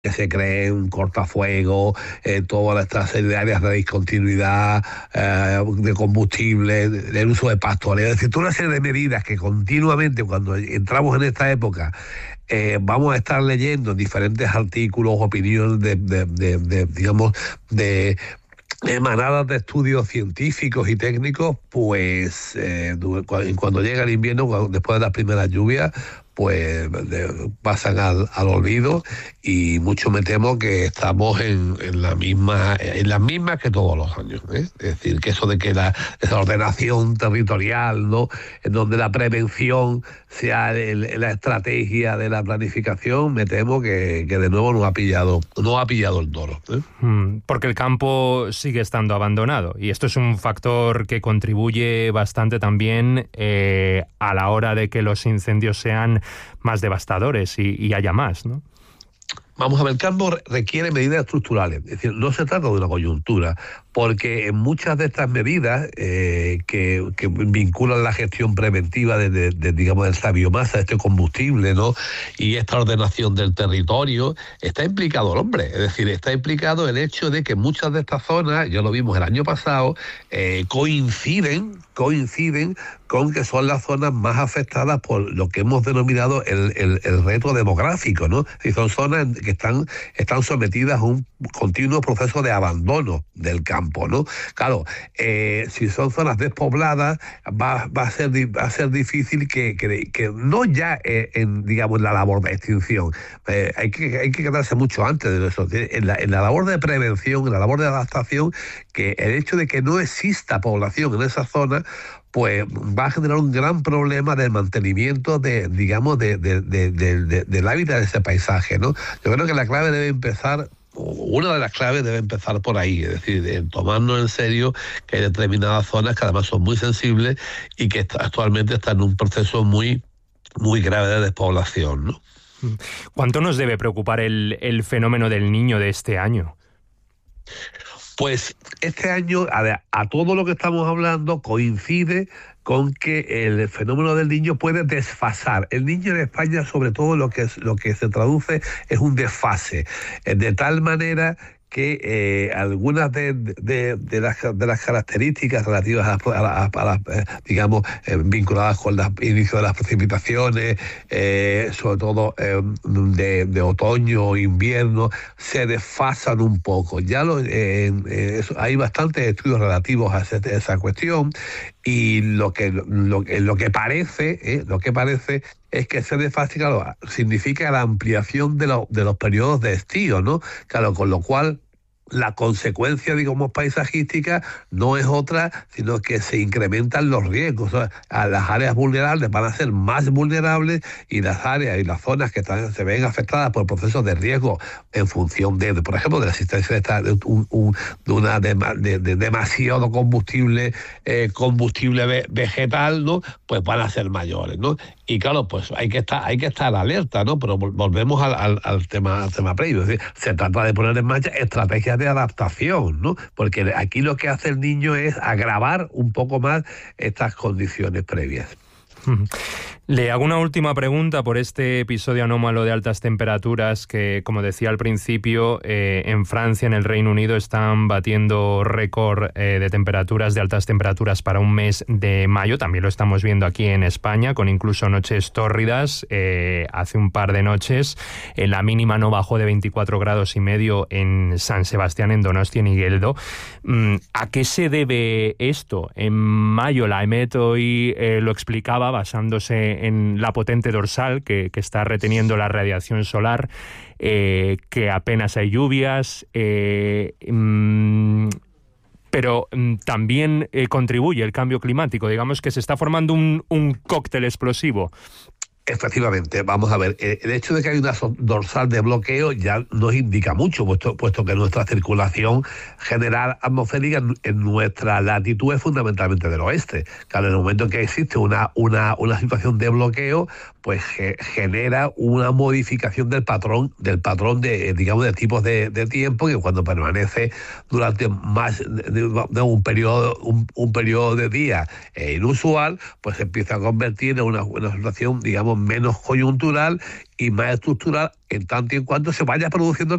que se creen cortafuegos, toda esta serie de áreas de discontinuidad, de combustible, del uso de pastoreo, es decir, toda una serie de medidas que continuamente cuando entramos en esta época vamos a estar leyendo diferentes artículos, opiniones digamos, de emanadas de estudios científicos y técnicos, pues cuando llega el invierno, después de las primeras lluvias, pues pasan al olvido, y mucho me temo que estamos en las mismas que todos los años, ¿eh? Es decir, que eso de que esa ordenación territorial, ¿no?, en donde la prevención sea la estrategia de la planificación, me temo que de nuevo no ha pillado el toro, ¿eh? Porque el campo sigue estando abandonado, y esto es un factor que contribuye bastante también a la hora de que los incendios sean más devastadores y haya más, ¿no? Vamos a ver, el campo requiere medidas estructurales, es decir, no se trata de una coyuntura, porque en muchas de estas medidas que vinculan la gestión preventiva digamos, de esta biomasa, de este combustible, ¿no?, y esta ordenación del territorio, está implicado el hombre, es decir, está implicado el hecho de que muchas de estas zonas, ya lo vimos el año pasado, coinciden con que son las zonas más afectadas por lo que hemos denominado el reto demográfico, ¿no? Y son zonas que están sometidas a un continuo proceso de abandono del campo, ¿no? Claro, si son zonas despobladas, va a ser difícil que no ya digamos, en la labor de extinción, hay que quedarse mucho antes de eso, en la labor de prevención, en la labor de adaptación, que el hecho de que no exista población en esa zona, pues va a generar un gran problema del mantenimiento del hábitat de ese paisaje, ¿no? Yo creo que la clave debe empezar, una de las claves debe empezar por ahí, es decir, en tomarnos en serio que hay determinadas zonas que además son muy sensibles y que actualmente están en un proceso muy, muy grave de despoblación, ¿no? ¿Cuánto nos debe preocupar el fenómeno del Niño de este año? Pues este año, a todo lo que estamos hablando, coincide con que el fenómeno del Niño puede desfasar. El Niño en España, sobre todo, lo que se traduce es un desfase, de tal manera que algunas de las características relativas a las digamos, vinculadas con el inicio de las precipitaciones, sobre todo de otoño o invierno, se desfasan un poco. Ya hay bastantes estudios relativos a esa cuestión, y lo que parece es que ese desfase, claro, significa la ampliación de los periodos de estío, ¿no? Claro, con lo cual la consecuencia, digamos, paisajística no es otra, sino que se incrementan los riesgos. O sea, a las áreas vulnerables van a ser más vulnerables, y las áreas y las zonas que se ven afectadas por procesos de riesgo en función por ejemplo, de la existencia de demasiado combustible vegetal, ¿no?, pues van a ser mayores, ¿no? Y claro, pues hay que estar alerta, ¿no? Pero volvemos al tema previo. Es decir, se trata de poner en marcha estrategias de adaptación, ¿no? Porque aquí lo que hace el Niño es agravar un poco más estas condiciones previas. Le hago una última pregunta por este episodio anómalo de altas temperaturas que, como decía al principio, en Francia, en el Reino Unido, están batiendo récord de temperaturas, de altas temperaturas para un mes de mayo. También lo estamos viendo aquí en España, con incluso noches tórridas. Hace un par de noches la mínima no bajó de 24 grados y medio en San Sebastián, en Donostia, en Igueldo. ¿A qué se debe esto? En mayo la EMET hoy lo explicaba basándose en la potente dorsal que está reteniendo la radiación solar, que apenas hay lluvias, pero también contribuye el cambio climático. Digamos que se está formando un cóctel explosivo. Efectivamente, vamos a ver, el hecho de que hay una dorsal de bloqueo ya nos indica mucho, puesto que nuestra circulación general atmosférica en nuestra latitud es fundamentalmente del oeste. Claro, en el momento en que existe una situación de bloqueo, pues genera una modificación del patrón de, digamos, de tipos de tiempo, que cuando permanece durante más de un periodo de días inusual, pues se empieza a convertir en una situación, digamos, digamos, menos coyuntural y más estructural, en tanto y en cuanto se vaya produciendo